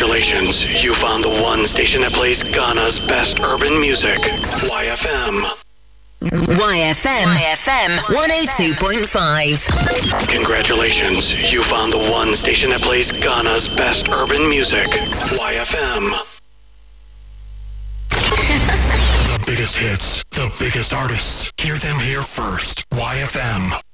Congratulations, you found the one station that plays Ghana's best urban music. YFM. YFM 102.5. Congratulations, you found the one station that plays Ghana's best urban music. YFM. The biggest hits, the biggest artists. Hear them here first. YFM.